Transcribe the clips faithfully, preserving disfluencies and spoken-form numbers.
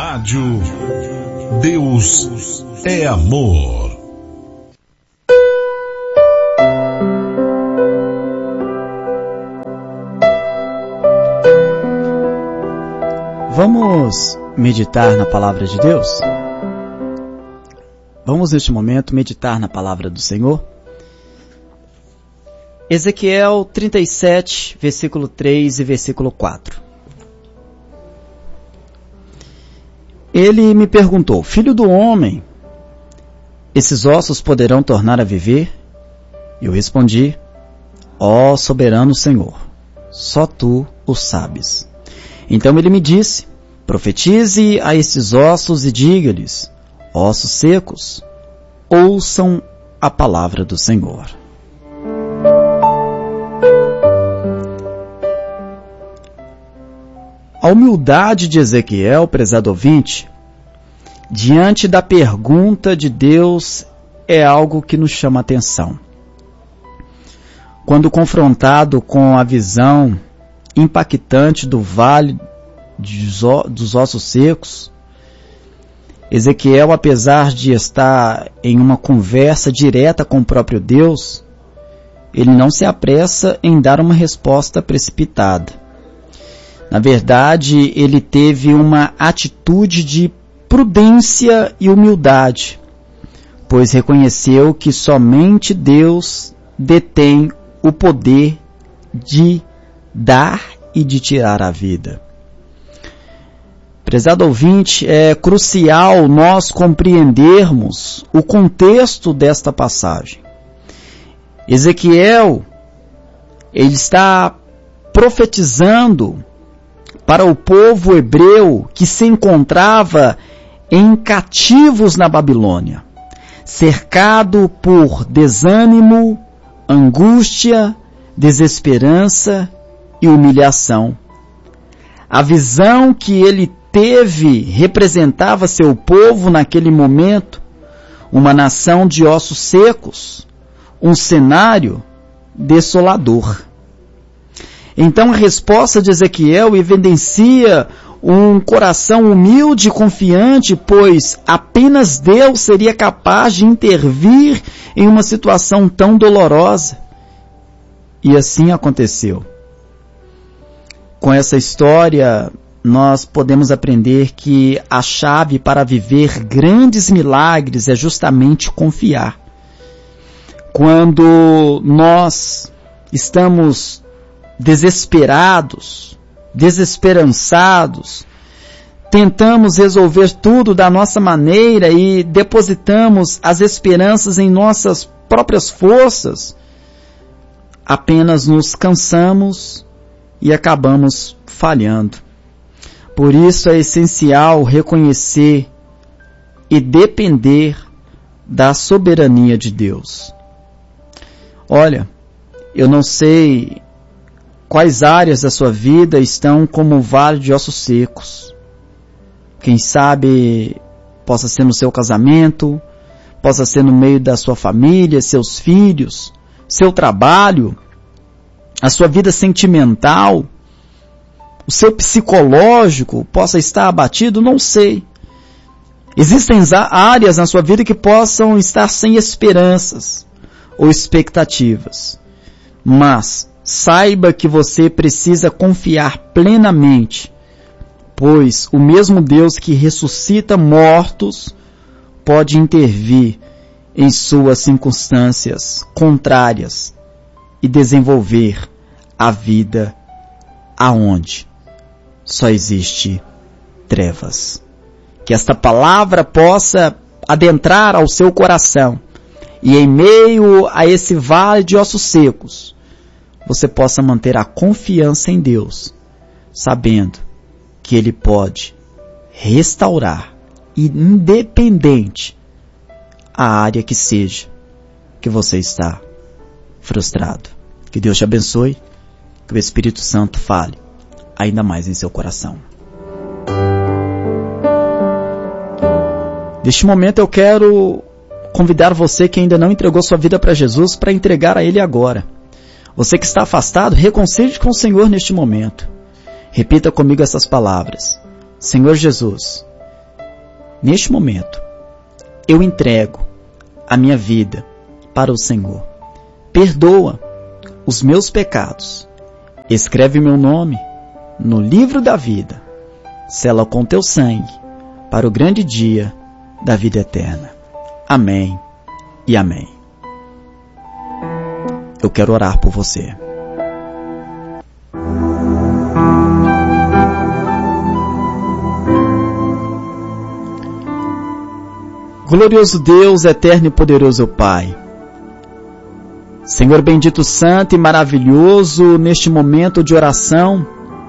Rádio Deus é Amor. Vamos meditar na palavra de Deus? Vamos neste momento meditar na palavra do Senhor? Ezequiel trinta e sete, versículo três e versículo quatro. Ele me perguntou: filho do homem, esses ossos poderão tornar a viver? Eu respondi: ó soberano Senhor, só tu o sabes. Então ele me disse: profetize a esses ossos e diga-lhes: ossos secos, ouçam a palavra do Senhor. A humildade de Ezequiel, prezado ouvinte, diante da pergunta de Deus, é algo que nos chama a atenção. Quando confrontado com a visão impactante do vale dos ossos secos, Ezequiel, apesar de estar em uma conversa direta com o próprio Deus, ele não se apressa em dar uma resposta precipitada. Na verdade, ele teve uma atitude de prudência e humildade, pois reconheceu que somente Deus detém o poder de dar e de tirar a vida. Prezado ouvinte, é crucial nós compreendermos o contexto desta passagem. Ezequiel, ele está profetizando para o povo hebreu que se encontrava em cativos na Babilônia, cercado por desânimo, angústia, desesperança e humilhação. A visão que ele teve representava seu povo naquele momento, uma nação de ossos secos, um cenário desolador. Então a resposta de Ezequiel evidencia um coração humilde e confiante, pois apenas Deus seria capaz de intervir em uma situação tão dolorosa. E assim aconteceu. Com essa história, nós podemos aprender que a chave para viver grandes milagres é justamente confiar. Quando nós estamos desesperados, desesperançados, tentamos resolver tudo da nossa maneira e depositamos as esperanças em nossas próprias forças, apenas nos cansamos e acabamos falhando. Por isso é essencial reconhecer e depender da soberania de Deus. Olha, eu não sei quais áreas da sua vida estão como um vale de ossos secos. Quem sabe possa ser no seu casamento, possa ser no meio da sua família, seus filhos, seu trabalho, a sua vida sentimental, o seu psicológico possa estar abatido, não sei. Existem áreas na sua vida que possam estar sem esperanças ou expectativas, mas saiba que você precisa confiar plenamente, pois o mesmo Deus que ressuscita mortos pode intervir em suas circunstâncias contrárias e desenvolver a vida aonde só existe trevas. Que esta palavra possa adentrar ao seu coração e em meio a esse vale de ossos secos, você possa manter a confiança em Deus, sabendo que Ele pode restaurar, independente a área que seja que você está frustrado. Que Deus te abençoe, que o Espírito Santo fale ainda mais em seu coração. Neste momento eu quero convidar você que ainda não entregou sua vida para Jesus para entregar a Ele agora. Você que está afastado, reconcilie com o Senhor neste momento. Repita comigo essas palavras: Senhor Jesus, neste momento, eu entrego a minha vida para o Senhor. Perdoa os meus pecados. Escreve meu nome no livro da vida. Sela com teu sangue para o grande dia da vida eterna. Amém e amém. Eu quero orar por você. Glorioso Deus, eterno e poderoso Pai, Senhor bendito, santo e maravilhoso, neste momento de oração,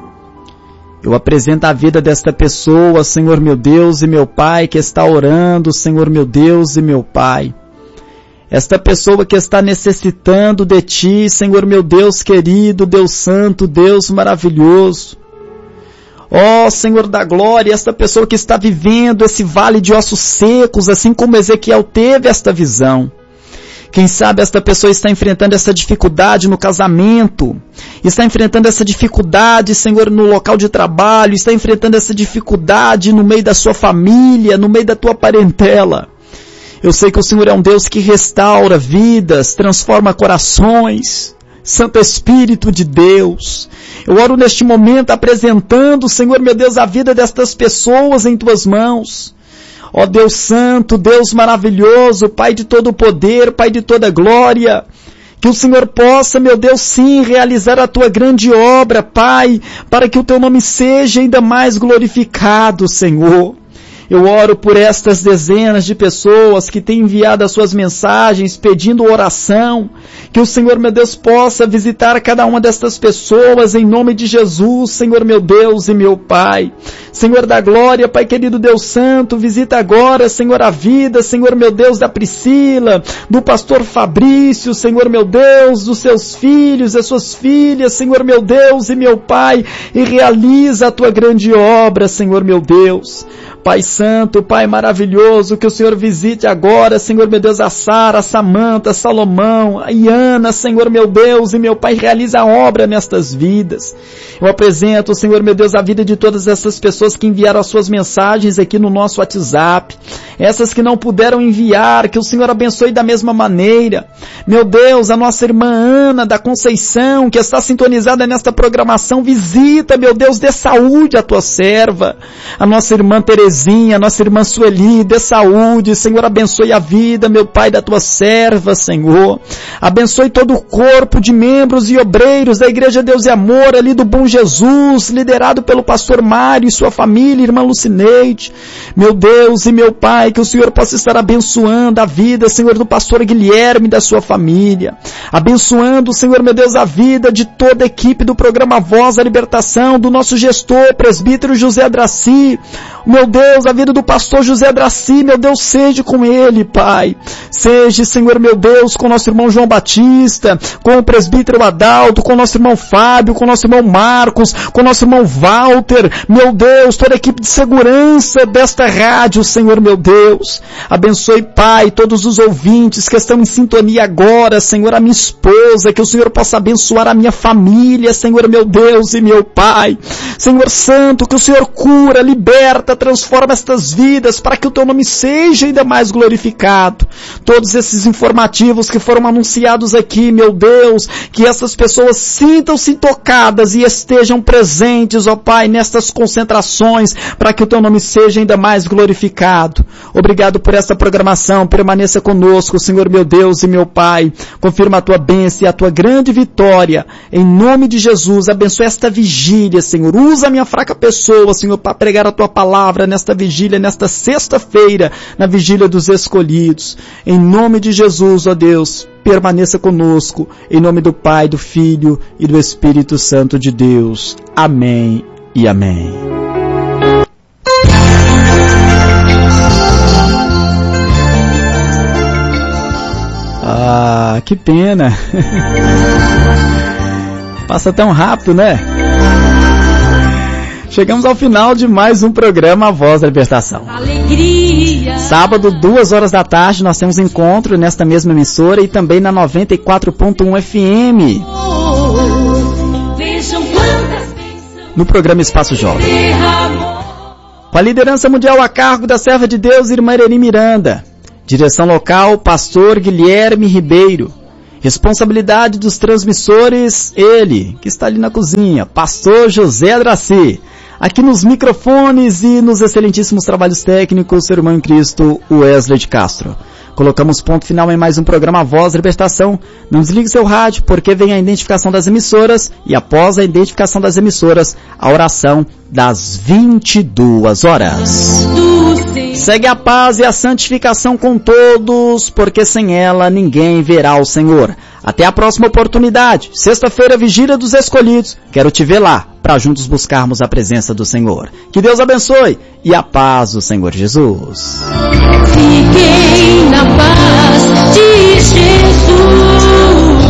eu apresento a vida desta pessoa, Senhor meu Deus e meu Pai, que está orando, Senhor meu Deus e meu Pai. Esta pessoa que está necessitando de Ti, Senhor meu Deus querido, Deus santo, Deus maravilhoso. Ó oh, Senhor da glória, esta pessoa que está vivendo esse vale de ossos secos, assim como Ezequiel teve esta visão. Quem sabe esta pessoa está enfrentando essa dificuldade no casamento, está enfrentando essa dificuldade, Senhor, no local de trabalho, está enfrentando essa dificuldade no meio da sua família, no meio da tua parentela. Eu sei que o Senhor é um Deus que restaura vidas, transforma corações. Santo Espírito de Deus, eu oro neste momento apresentando, Senhor meu Deus, a vida destas pessoas em tuas mãos. Ó Deus santo, Deus maravilhoso, Pai de todo poder, Pai de toda glória, que o Senhor possa, meu Deus, sim, realizar a tua grande obra, Pai, para que o teu nome seja ainda mais glorificado, Senhor. Eu oro por estas dezenas de pessoas que têm enviado as suas mensagens pedindo oração, que o Senhor, meu Deus, possa visitar cada uma destas pessoas em nome de Jesus, Senhor, meu Deus e meu Pai. Senhor da glória, Pai querido Deus santo, visita agora, Senhor, a vida, Senhor, meu Deus, da Priscila, do pastor Fabrício, Senhor, meu Deus, dos seus filhos, das suas filhas, Senhor, meu Deus e meu Pai, e realiza a tua grande obra, Senhor, meu Deus. Pai santo, Pai maravilhoso, que o Senhor visite agora, Senhor meu Deus, a Sara, a Samanta, a Salomão, a Iana, Senhor meu Deus, e meu Pai, realiza a obra nestas vidas. Eu apresento, Senhor meu Deus, a vida de todas essas pessoas que enviaram as suas mensagens aqui no nosso WhatsApp, essas que não puderam enviar, que o Senhor abençoe da mesma maneira. Meu Deus, a nossa irmã Ana da Conceição, que está sintonizada nesta programação, visita, meu Deus, dê saúde à tua serva. A nossa irmã Terezinha, a nossa irmã Sueli, dê saúde, Senhor, abençoe a vida, meu Pai, da tua serva, Senhor. Abençoe todo o corpo de membros e obreiros da Igreja Deus e Amor, ali do Bom Jesus, liderado pelo pastor Mário e sua família, irmã Lucineide. Meu Deus e meu Pai, que o Senhor possa estar abençoando a vida, Senhor, do pastor Guilherme e da sua família. Abençoando, Senhor, meu Deus, a vida de toda a equipe do programa Voz da Libertação, do nosso gestor, presbítero José Draci. Meu Deus, a vida do pastor José Draci, meu Deus, seja com ele, Pai. Seja, Senhor, meu Deus, com o nosso irmão João Batista, com o presbítero Adalto, com o nosso irmão Fábio, com o nosso irmão Marcos, com o nosso irmão Walter. Meu Deus, toda a equipe de segurança desta rádio, Senhor, meu Deus. Abençoe, Pai, todos os ouvintes que estão em sintonia agora, Senhor, a minha esposa, que o Senhor possa abençoar a minha família, Senhor, meu Deus e meu Pai. Senhor Santo, que o Senhor cura, liberta, transforma estas vidas para que o teu nome seja ainda mais glorificado. Todos esses informativos que foram anunciados aqui, meu Deus, que essas pessoas sintam-se tocadas e estejam presentes, ó Pai, nestas concentrações, para que o teu nome seja ainda mais glorificado. Obrigado por esta programação, permaneça conosco, Senhor meu Deus e meu Pai. Confirma a tua bênção e a tua grande vitória. Em nome de Jesus, abençoe esta vigília, Senhor. Usa a minha fraca pessoa, Senhor, para pregar a tua palavra nesta vigília, nesta sexta-feira, na vigília dos escolhidos. Em nome de Jesus, ó Deus, permaneça conosco. Em nome do Pai, do Filho e do Espírito Santo de Deus. Amém e amém. Ah, que pena. Passa tão rápido, né? Chegamos ao final de mais um programa A Voz da Libertação. Alegria. Sábado, duas horas da tarde, nós temos encontro nesta mesma emissora e também na noventa e quatro ponto um F M. No programa Espaço Jovem. com a liderança mundial a cargo da serva de Deus, irmã Irene Miranda. Direção local, pastor Guilherme Ribeiro. Responsabilidade dos transmissores, ele, que está ali na cozinha, pastor José Draci. Aqui nos microfones e nos excelentíssimos trabalhos técnicos, seu irmão em Cristo, Wesley de Castro. Colocamos ponto final em mais um programa Voz da Libertação. Não desligue seu rádio, porque vem a identificação das emissoras e após a identificação das emissoras, a oração das vinte e duas horas. Segue a paz e a santificação com todos, porque sem ela ninguém verá o Senhor. Até a próxima oportunidade. Sexta-feira, Vigília dos Escolhidos. Quero te ver lá, para juntos buscarmos a presença do Senhor. Que Deus abençoe e a paz do Senhor Jesus. Fiquem na paz de Jesus.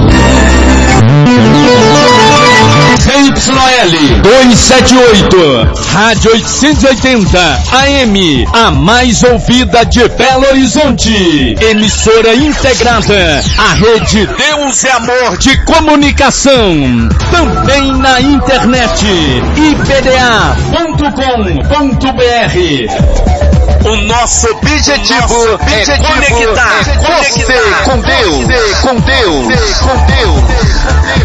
Y L duzentos e setenta e oito, Rádio oitocentos e oitenta, A M, a mais ouvida de Belo Horizonte. Emissora integrada à rede Deus é Amor de Comunicação. Também na internet, i p d a ponto com ponto b r. O nosso objetivo, o nosso objetivo é conectar, é conectar você com Deus, com Deus, com Deus.